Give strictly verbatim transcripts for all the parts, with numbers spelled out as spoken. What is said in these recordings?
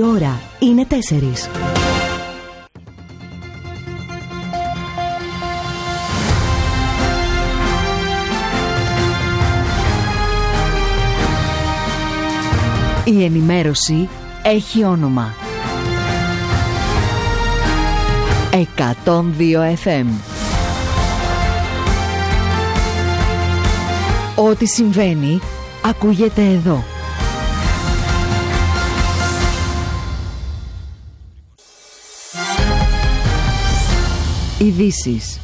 ώρα είναι τέσσερις. Η ενημέρωση έχει όνομα. εκατόν δύο εφ εμ. Ό,τι συμβαίνει, ακούγεται εδώ. Ειδήσεις.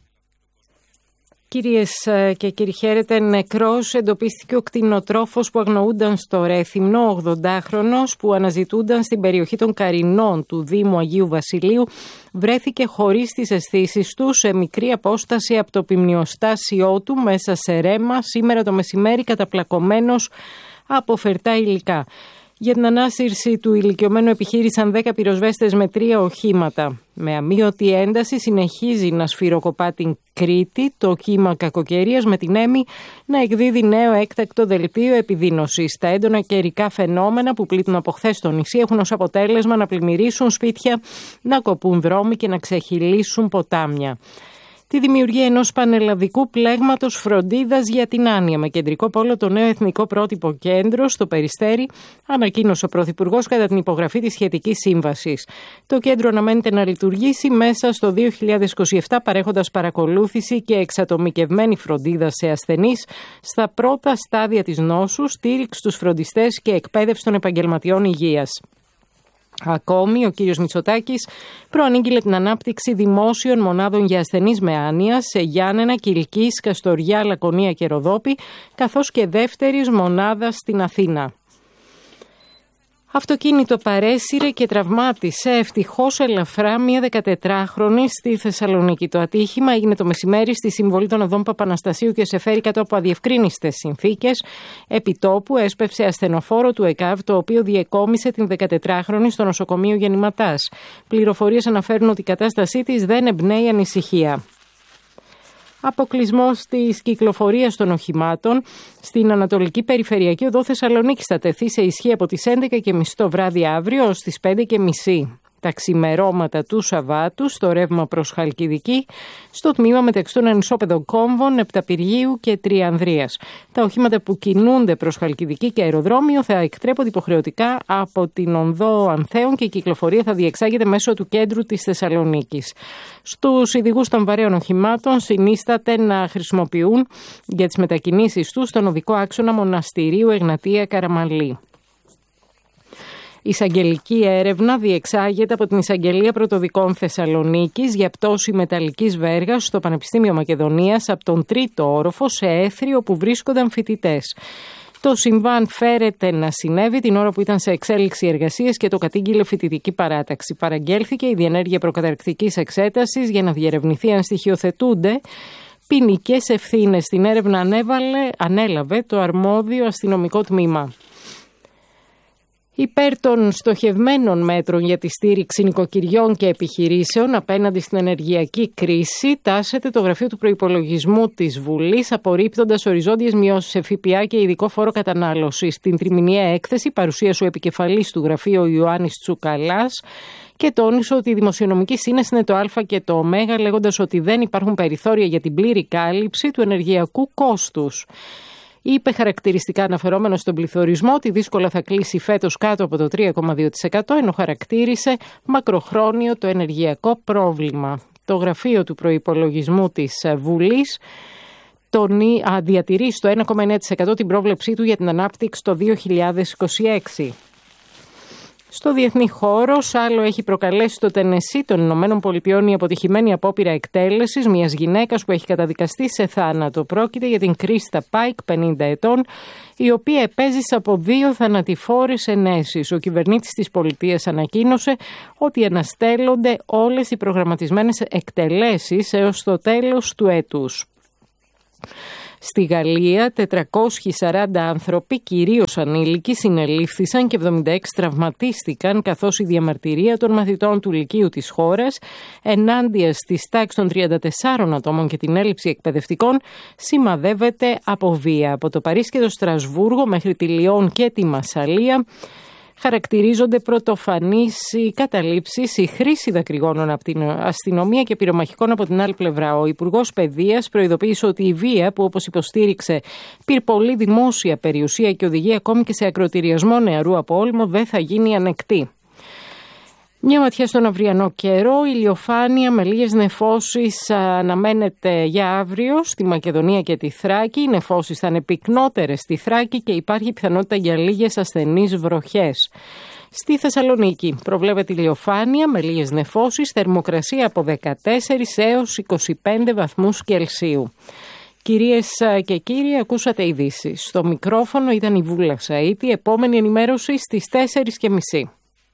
Κυρίες και κύριοι, χαίρετε. Νεκρός εντοπίστηκε ο κτηνοτρόφος που αγνοούνταν στο Ρέθυμνο, ογδοντάχρονος που αναζητούνταν στην περιοχή των Καρινών του Δήμου Αγίου Βασιλείου. Βρέθηκε χωρίς τις αισθήσεις του σε μικρή απόσταση από το πυμνιοστάσιό του μέσα σε ρέμα σήμερα το μεσημέρι, καταπλακωμένος από φερτά υλικά. Για την ανάσυρση του ηλικιωμένου επιχείρησαν δέκα πυροσβέστες με τρία οχήματα. Με αμείωτη ένταση συνεχίζει να σφυροκοπά την Κρήτη το κύμα κακοκαιρίας, με την Έμμη να εκδίδει νέο έκτακτο δελτίο επιδείνωσης. Τα έντονα καιρικά φαινόμενα που πλήττουν από χθες στο νησί έχουν ως αποτέλεσμα να πλημμυρίσουν σπίτια, να κοπούν δρόμοι και να ξεχυλήσουν ποτάμια. Τη δημιουργία ενός πανελλαδικού πλέγματος φροντίδας για την άνοια με κεντρικό πόλο το νέο εθνικό πρότυπο κέντρο στο Περιστέρι, ανακοίνωσε ο Πρωθυπουργός κατά την υπογραφή της σχετικής σύμβασης. Το κέντρο αναμένεται να λειτουργήσει μέσα στο δύο χιλιάδες είκοσι επτά, παρέχοντας παρακολούθηση και εξατομικευμένη φροντίδα σε ασθενείς στα πρώτα στάδια της νόσου, στήριξη στους φροντιστές και εκπαίδευση των επαγγελματιών υγείας. Ακόμη, ο κύριος Μητσοτάκης προανήγγειλε την ανάπτυξη δημόσιων μονάδων για ασθενείς με άνοια σε Γιάννενα, Κιλκής, Καστοριά, Λακωνία και Ροδόπη, καθώς και δεύτερης μονάδας στην Αθήνα. Αυτοκίνητο παρέσυρε και τραυμάτισε ευτυχώς ελαφρά μία δεκατετράχρονη στη Θεσσαλονίκη. Το ατύχημα έγινε το μεσημέρι στη συμβολή των οδών Παπαναστασίου και Σεφέρη κάτω από αδιευκρίνιστες συνθήκες. Επιτόπου έσπευσε ασθενοφόρο του ΕΚΑΒ, το οποίο διεκόμισε την δεκατετράχρονη στο νοσοκομείο Γεννηματάς. Πληροφορίες αναφέρουν ότι η κατάστασή της δεν εμπνέει ανησυχία. Αποκλεισμός της κυκλοφορίας των οχημάτων στην Ανατολική Περιφερειακή Οδό Θεσσαλονίκης θα τεθεί σε ισχύ από τις έντεκα και μισή το βράδυ αύριο ως τις πέντε και μισή τα ξημερώματα του Σαββάτου στο ρεύμα προς Χαλκιδική, στο τμήμα μεταξύ των Ανισόπεδων Κόμβων, Επταπηργίου και Τριανδρίας. Τα οχήματα που κινούνται προς Χαλκιδική και αεροδρόμιο θα εκτρέπονται υποχρεωτικά από την οδό Ανθέων και η κυκλοφορία θα διεξάγεται μέσω του κέντρου της Θεσσαλονίκης. Στους οδηγούς των βαρέων οχημάτων συνίσταται να χρησιμοποιούν για τις μετακινήσεις τους τον οδικό άξονα Μοναστηρίου Εγνατία Καραμαλή. Η εισαγγελική έρευνα διεξάγεται από την Εισαγγελία Πρωτοδικών Θεσσαλονίκης για πτώση μεταλλικής βέργας στο Πανεπιστήμιο Μακεδονίας από τον τρίτο όροφο σε Έθριο που βρίσκονταν φοιτητές. Το συμβάν φέρεται να συνέβη την ώρα που ήταν σε εξέλιξη εργασίες και το κατήγγειλε φοιτητική παράταξη. Παραγγέλθηκε η διενέργεια προκαταρκτικής εξέτασης για να διερευνηθεί αν στοιχειοθετούνται ποινικές ευθύνες. Στην έρευνα ανέβαλε, ανέλαβε το αρμόδιο αστυνομικό τμήμα. Υπέρ των στοχευμένων μέτρων για τη στήριξη νοικοκυριών και επιχειρήσεων απέναντι στην ενεργειακή κρίση τάσεται το Γραφείο του Προϋπολογισμού της Βουλής, απορρίπτοντας οριζόντιες μειώσεις σε ΦΠΑ και ειδικό φόρο κατανάλωσης. Στην τριμηνιαία έκθεση παρουσίασε ο επικεφαλής του γραφείου Ιωάννης Τσουκαλάς και τόνισε ότι η δημοσιονομική σύνεση είναι το Α και το Ω, λέγοντας ότι δεν υπάρχουν περιθώρια για την πλήρη κάλυψη του ενεργειακού κόστους. Είπε χαρακτηριστικά αναφερόμενο στον πληθωρισμό ότι δύσκολα θα κλείσει φέτος κάτω από το τρία κόμμα δύο τοις εκατό, ενώ χαρακτήρισε μακροχρόνιο το ενεργειακό πρόβλημα. Το Γραφείο του Προϋπολογισμού της Βουλής τον διατηρεί στο ένα κόμμα εννέα τοις εκατό την πρόβλεψή του για την ανάπτυξη το δύο χιλιάδες είκοσι έξι. Στο διεθνή χώρο, άλλο έχει προκαλέσει στο Τενεσί των Ηνωμένων Πολιτειών η αποτυχημένη απόπειρα εκτέλεσης μιας γυναίκας που έχει καταδικαστεί σε θάνατο. Πρόκειται για την Κρίστα Πάικ, πενήντα ετών, η οποία επέζησε από δύο θανατηφόρες ενέσεις. Ο κυβερνήτης της πολιτείας ανακοίνωσε ότι αναστέλλονται όλες οι προγραμματισμένες εκτελέσεις έως το τέλος του έτους. Στη Γαλλία, τετρακόσιοι σαράντα άνθρωποι, κυρίως ανήλικοι, συνελήφθησαν και εβδομήντα έξι τραυματίστηκαν, καθώς η διαμαρτυρία των μαθητών του Λυκείου της χώρας ενάντια στις τάξεις των τριάντα τεσσάρων ατόμων και την έλλειψη εκπαιδευτικών σημαδεύεται από βία. Από το Παρίσι και το Στρασβούργο μέχρι τη Λιόν και τη Μασσαλία χαρακτηρίζονται πρωτοφανείς οι καταλήψεις, η χρήση δακρυγόνων από την αστυνομία και πυρομαχικών από την άλλη πλευρά. Ο Υπουργός Παιδείας προειδοποίησε ότι η βία, που όπως υποστήριξε πυρπολή, δημόσια περιουσία και οδηγεί ακόμη και σε ακροτηριασμό νεαρού από όλμο, δεν θα γίνει ανεκτή. Μια ματιά στον αυριανό καιρό, ηλιοφάνεια με λίγες νεφώσεις αναμένεται για αύριο στη Μακεδονία και τη Θράκη. Οι νεφώσεις θα είναι πυκνότερες στη Θράκη και υπάρχει πιθανότητα για λίγες ασθενείς βροχές. Στη Θεσσαλονίκη προβλέπεται ηλιοφάνεια με λίγες νεφώσεις, θερμοκρασία από δεκατέσσερις έως είκοσι πέντε βαθμούς Κελσίου. Κυρίες και κύριοι, ακούσατε ειδήσεις. Στο μικρόφωνο ήταν η Βούλα Σαΐτη. Επόμενη ενημέρωση στις τέσσερις και μισή.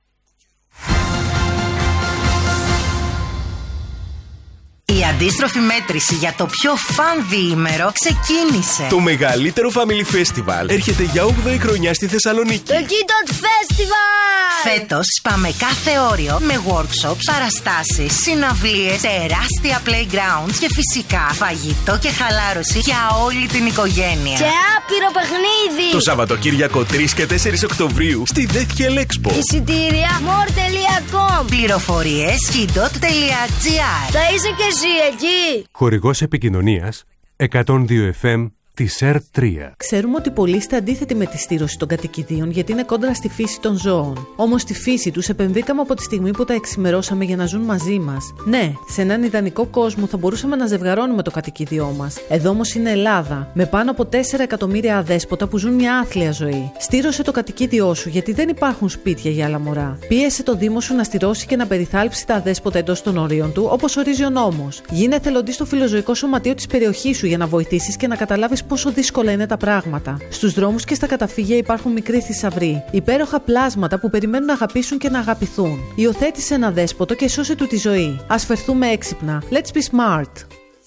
Η αντίστροφη μέτρηση για το πιο φαν διήμερο ξεκίνησε. Το μεγαλύτερο Family Festival έρχεται για όγδοη χρονιά στη Θεσσαλονίκη. Το Kidot Festival! Φέτος σπάμε κάθε όριο με workshops, παραστάσεις, συναυλίες, τεράστια playgrounds και φυσικά φαγητό και χαλάρωση για όλη την οικογένεια. Και άπειρο παιχνίδι! Το Σαββατοκύριακο τρεις και τέσσερις Οκτωβρίου στη Deathhill Expo. Εισιτήρια more τελεία com. Πληροφορίες kidot τελεία gr. Θα είσαι και εσύ εκεί! Χορηγός επικοινωνίας εκατόν δύο εφ εμ της ΕΡ τρία. Ξέρουμε ότι πολλοί είστε αντίθετοι με τη στήρωση των κατοικιδίων γιατί είναι κόντρα στη φύση των ζώων. Όμως στη φύση τους επενδύκαμε από τη στιγμή που τα εξημερώσαμε για να ζουν μαζί μας. Ναι, σε έναν ιδανικό κόσμο θα μπορούσαμε να ζευγαρώνουμε το κατοικίδιό μας. Εδώ όμως είναι Ελλάδα, με πάνω από τέσσερα εκατομμύρια αδέσποτα που ζουν μια άθλια ζωή. Στήρωσε το κατοικίδιό σου γιατί δεν υπάρχουν σπίτια για άλλα μωρά. Πίεσε το Δήμο σου να στηρώσει και να περιθάλψει τα αδέσποτα εντός των ορίων του, όπως ορίζει ο νόμος. Γίνε εθελοντής στο φιλοζωικό σωματείο της περιοχής σου για να βοηθήσεις και να καταλάβεις πόσο δύσκολα είναι τα πράγματα. Στους δρόμους και στα καταφύγια υπάρχουν μικροί θησαυροί, υπέροχα πλάσματα που περιμένουν να αγαπήσουν και να αγαπηθούν. Υιοθέτησε ένα δέσποτο και σώσε του τη ζωή. Ας φερθούμε έξυπνα. Let's be smart.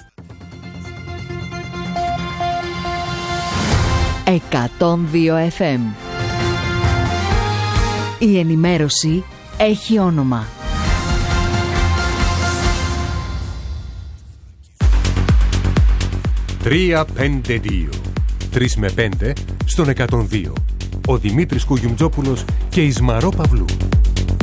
εκατόν δύο εφ εμ. Η ενημέρωση έχει όνομα. τρία πέντε δύο. τρεις με πέντε στον εκατόν δύο. Ο Δημήτρης Κουγιουμτζόπουλος και η Σμαρό Παυλού.